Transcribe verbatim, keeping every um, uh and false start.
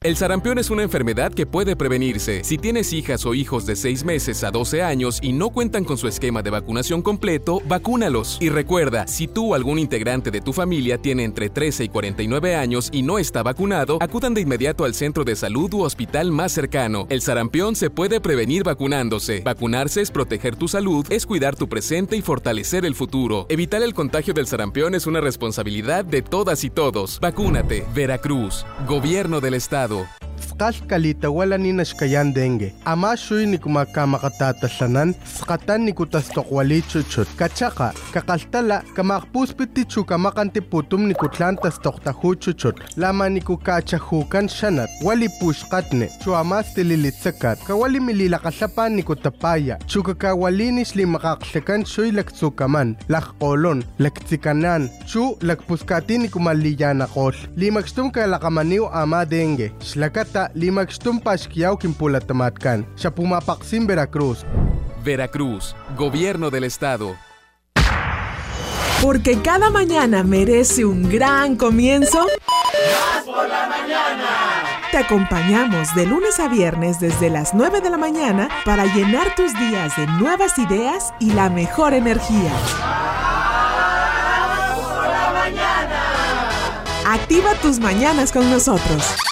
El sarampión es una enfermedad que puede prevenirse. Si tienes hijas o hijos de seis meses a doce años y no cuentan con su esquema de vacunación completo, vacúnalos. Y recuerda, si tú o algún integrante de tu familia tiene entre trece y cuarenta y nueve años y no está vacunado, acudan de inmediato al centro de salud u hospital más cercano. El sarampión se puede prevenir vacunándose. Vacunarse es proteger tu salud, es cuidar tu presente y fortalecer el futuro. Evitar el contagio del sarampión es una responsabilidad de todas y todos. Vacúnate. Veracruz. Gobierno del Estado. Kalkalita wala ni nashkayan dengue. Ama shuy ni kumakamatatatasanan, skatan ni kutastokwali chuchut. Kachaka, kakaltala, kamakpuspiti chukamakanti putum ni kutlantas toktahu chuchut. Lama ni kukachahukan shanat, wali pushkatne, chuamas tililitsakat, kawali mililakasapan ni kutapaya, chukakawalinis li makaksekan shuy laktsukaman, lakkolon, laktsikanan, chu lakpuskati ni kumaliyanakol. Limakstum kalakamaniw ama dengue. Shlakata limakstum pashkiyaw kimpulatamatkan. Siya pumapaksim Veracruz. Veracruz, Gobierno del Estado. Porque cada mañana merece un gran comienzo. ¡Más por la mañana! Te acompañamos de lunes a viernes desde las nueve de la mañana para llenar tus días de nuevas ideas y la mejor energía. ¡Más por la mañana! Activa tus mañanas con nosotros.